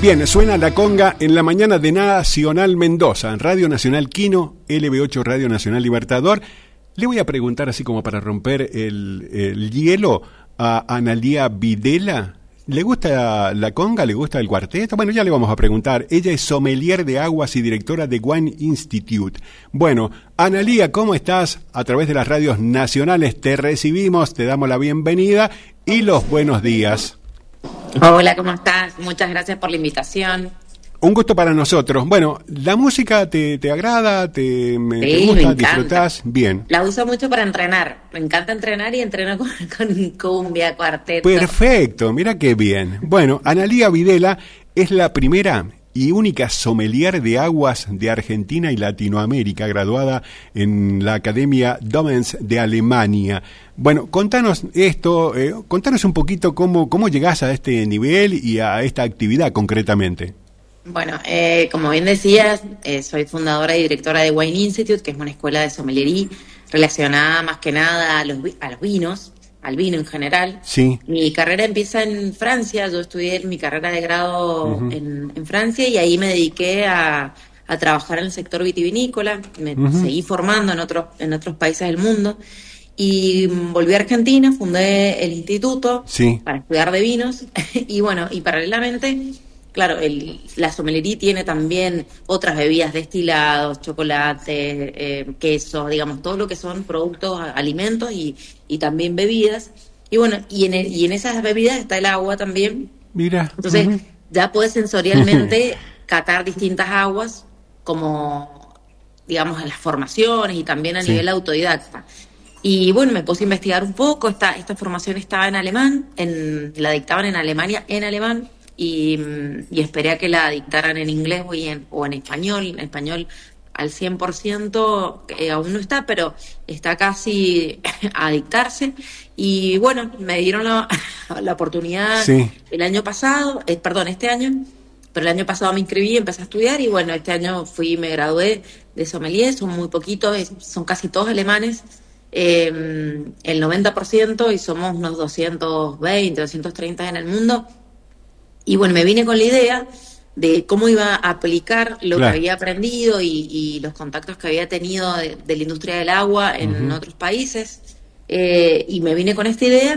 Bien, suena la conga en la mañana de Nacional Mendoza, en Radio Nacional Quino, LB8 Radio Nacional Libertador. Le voy a preguntar, así como para romper el hielo, a Analía Videla. ¿Le gusta la conga? ¿Le gusta el cuarteto? Bueno, ya le vamos a preguntar. Ella es sommelier de aguas y directora de Wine Institute. Bueno, Analía, ¿cómo estás? A través de las radios nacionales te recibimos, te damos la bienvenida y los buenos días. Hola, ¿cómo estás? Muchas gracias por la invitación. Un gusto para nosotros. Bueno, ¿la música te agrada? ¿Te gusta? ¿Disfrutás? Bien. La uso mucho para entrenar. Me encanta entrenar y entreno con cumbia, cuarteto. Perfecto, mira qué bien. Bueno, Analía Videla es la primera y única sommelier de aguas de Argentina y Latinoamérica, graduada en la Academia Domens de Alemania. Bueno, contanos esto, contanos un poquito cómo llegás a este nivel y a esta actividad concretamente. Bueno, como bien decías, soy fundadora y directora de Wine Institute, que es una escuela de sommeliería relacionada más que nada a los vinos, al vino en general. Sí. Mi carrera empieza en Francia. Yo estudié mi carrera de grado en Francia y ahí me dediqué a trabajar en el sector vitivinícola. Me seguí formando en otros países del mundo y volví a Argentina, fundé el instituto para estudiar de vinos y bueno, y paralelamente, claro, la sommelería tiene también otras bebidas, destilados, chocolate, quesos, digamos, todo lo que son productos, alimentos y también bebidas. Y bueno, y en esas bebidas está el agua también. Mira. Entonces, ya podés sensorialmente catar distintas aguas, como, digamos, en las formaciones y también a nivel autodidacta. Y bueno, me puse a investigar un poco. Esta formación estaba en alemán, la dictaban en Alemania en alemán. Y esperé a que la dictaran en inglés o en español. En español al 100% aún no está, pero está casi a dictarse. Y bueno, me dieron la oportunidad el año pasado, este año, pero el año pasado me inscribí, empecé a estudiar y bueno, este año me gradué de sommelier. Son muy poquitos, son casi todos alemanes, el 90%, y somos unos 220, 230 en el mundo. Y bueno, me vine con la idea de cómo iba a aplicar lo que había aprendido y los contactos que había tenido de la industria del agua en otros países. Y me vine con esta idea.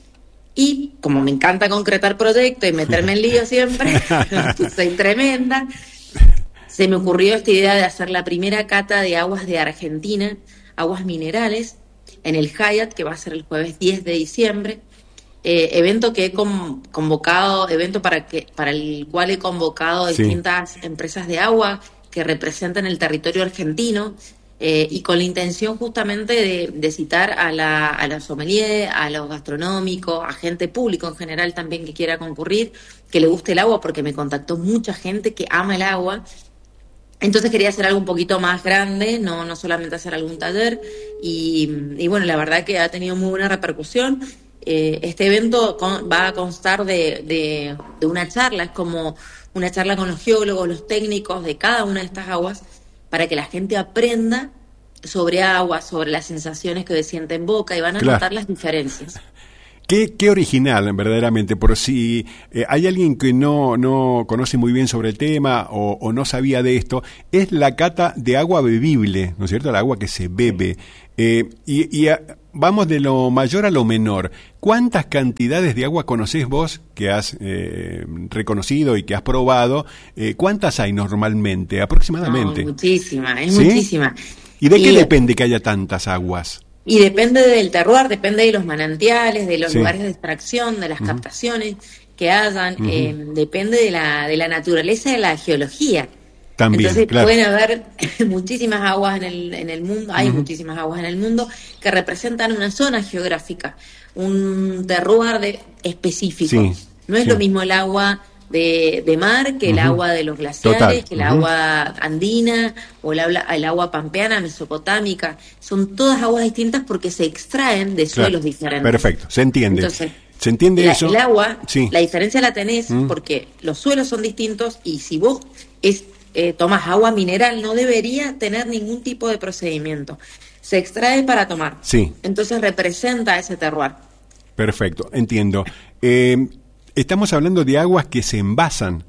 Y como me encanta concretar proyectos y meterme en lío siempre, soy tremenda, se me ocurrió esta idea de hacer la primera cata de aguas de Argentina, aguas minerales, en el Hyatt, que va a ser el jueves 10 de diciembre. Evento que he convocado, para el cual he convocado distintas empresas de agua que representan el territorio argentino, y con la intención justamente de citar a los sommeliers, a los gastronómicos, a gente público en general también que quiera concurrir, que le guste el agua, porque me contactó mucha gente que ama el agua. Entonces quería hacer algo un poquito más grande, no solamente hacer algún taller, y bueno, la verdad que ha tenido muy buena repercusión. Este evento va a constar de una charla, es como una charla con los geólogos, los técnicos de cada una de estas aguas, para que la gente aprenda sobre agua, sobre las sensaciones que se sienten en boca, y van a notar las diferencias. Qué original, verdaderamente. Por si hay alguien que no conoce muy bien sobre el tema o no sabía de esto, es la cata de agua bebible, ¿no es cierto? El agua que se bebe. Vamos de lo mayor a lo menor. ¿Cuántas cantidades de agua conocés vos que has reconocido y que has probado? ¿Cuántas hay normalmente, aproximadamente? No, muchísimas, muchísima. ¿Y de qué depende que haya tantas aguas? Y depende del terroir, depende de los manantiales, de los lugares de extracción, de las captaciones que hayan, depende de la naturaleza de la geología. También, entonces pueden haber muchísimas aguas en el mundo, hay muchísimas aguas en el mundo que representan una zona geográfica, un terroir específico. No es lo mismo el agua de mar que el agua de los glaciares, que el agua andina o el agua pampeana, mesopotámica. Son todas aguas distintas porque se extraen de suelos diferentes. Perfecto, se entiende. Entonces, ¿se entiende eso? El agua, la diferencia la tenés porque los suelos son distintos, y si vos tomás agua mineral, no debería tener ningún tipo de procedimiento. Se extrae para tomar. Entonces representa ese terroir. Perfecto, entiendo. ¿Estamos hablando de aguas que se envasan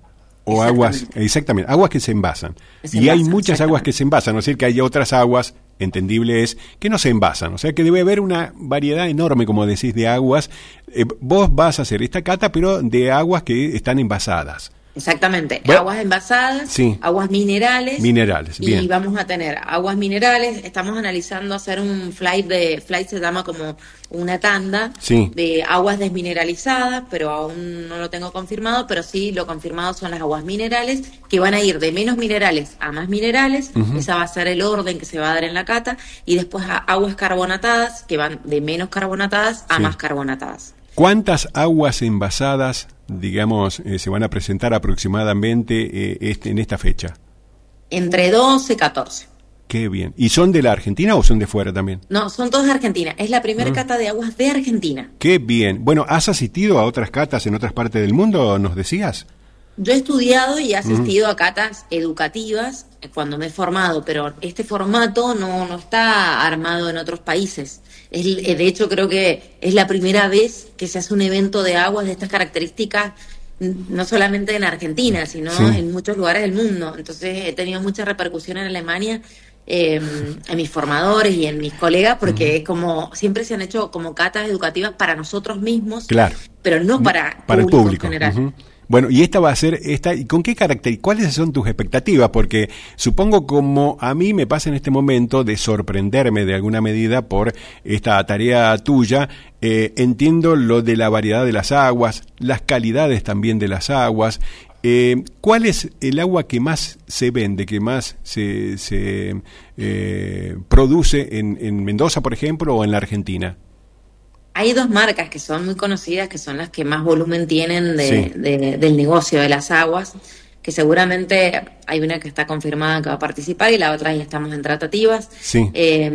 O aguas, exactamente, aguas que se envasan. Y hay muchas aguas que se envasan, ¿no es decir, que hay otras aguas, entendible es, que no se envasan. O sea, que debe haber una variedad enorme, como decís, de aguas. Vos vas a hacer esta cata, pero de aguas que están envasadas. Exactamente, bueno, aguas envasadas, sí. Aguas minerales. Minerales, bien. Y vamos a tener aguas minerales. Estamos analizando hacer un flight se llama como una tanda sí. de aguas desmineralizadas, pero aún no lo tengo confirmado, pero sí lo confirmado son las aguas minerales, que van a ir de menos minerales a más minerales. Esa va a ser el orden que se va a dar en la cata, y después a aguas carbonatadas, que van de menos carbonatadas a más carbonatadas. ¿Cuántas aguas envasadas, digamos, se van a presentar aproximadamente en esta fecha? Entre 12 y 14. Qué bien. ¿Y son de la Argentina o son de fuera también? No, son todas de Argentina. Es la primera cata de aguas de Argentina. Qué bien. Bueno, ¿has asistido a otras catas en otras partes del mundo, nos decías? Yo he estudiado y he asistido a catas educativas cuando me he formado, pero este formato no está armado en otros países. De hecho, creo que es la primera vez que se hace un evento de aguas de estas características, no solamente en Argentina, sino en muchos lugares del mundo. Entonces he tenido mucha repercusión en Alemania, en mis formadores y en mis colegas, porque es como siempre se han hecho como catas educativas para nosotros mismos, claro, pero no para el público en general. Bueno, y esta va a ser ¿y con qué carácter? ¿Cuáles son tus expectativas? Porque supongo, como a mí me pasa en este momento, de sorprenderme de alguna medida por esta tarea tuya. Entiendo lo de la variedad de las aguas, las calidades también de las aguas. ¿Cuál es el agua que más se vende, que más se produce en Mendoza, por ejemplo, o en la Argentina? Hay dos marcas que son muy conocidas, que son las que más volumen tienen del negocio de las aguas, que seguramente hay una que está confirmada que va a participar y la otra ya estamos en tratativas. Sí.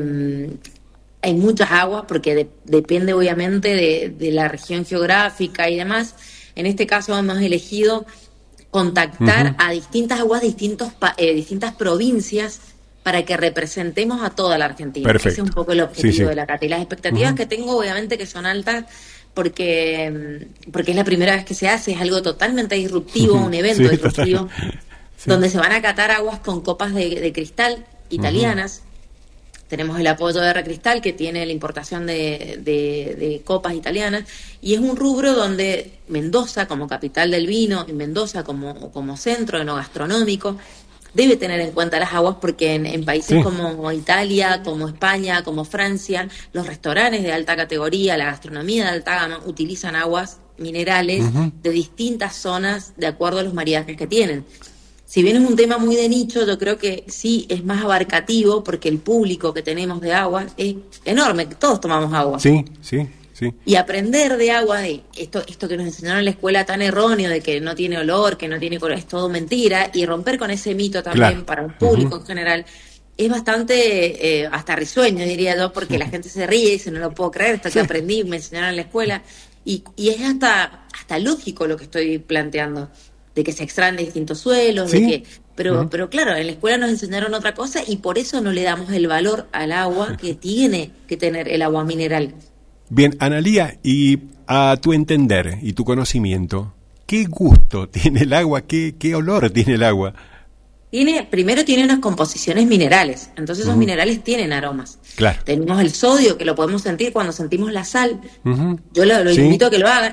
Hay muchas aguas porque depende obviamente de la región geográfica y demás. En este caso hemos elegido contactar a distintas aguas, distintas provincias, para que representemos a toda la Argentina. Perfecto. Ese es un poco el objetivo de la cata. Y las expectativas que tengo, obviamente, que son altas, porque es la primera vez que se hace, es algo totalmente disruptivo, un evento disruptivo, donde se van a catar aguas con copas de cristal italianas. Tenemos el apoyo de R Cristal, que tiene la importación de copas italianas, y es un rubro donde Mendoza, como capital del vino, y Mendoza como centro enogastronómico, debe tener en cuenta las aguas, porque en países como Italia, como España, como Francia, los restaurantes de alta categoría, la gastronomía de alta gama, utilizan aguas minerales de distintas zonas de acuerdo a los maridajes que tienen. Si bien es un tema muy de nicho, yo creo que sí es más abarcativo, porque el público que tenemos de agua es enorme, todos tomamos agua. Sí. Y aprender de agua, esto que nos enseñaron en la escuela tan erróneo, de que no tiene olor, que no tiene color, es todo mentira, y romper con ese mito también para un público en general, es bastante hasta risueño, diría yo, porque la gente se ríe y dice, no lo puedo creer, esto que aprendí, me enseñaron en la escuela, y es hasta lógico lo que estoy planteando, de que se extraen de distintos suelos, pero claro, en la escuela nos enseñaron otra cosa, y por eso no le damos el valor al agua que tiene que tener el agua mineral. Bien, Analía, y a tu entender y tu conocimiento, ¿qué gusto tiene el agua? ¿Qué olor tiene el agua? Primero tiene unas composiciones minerales, entonces esos minerales tienen aromas. Claro. Tenemos el sodio, que lo podemos sentir cuando sentimos la sal. Yo lo invito a que lo hagan.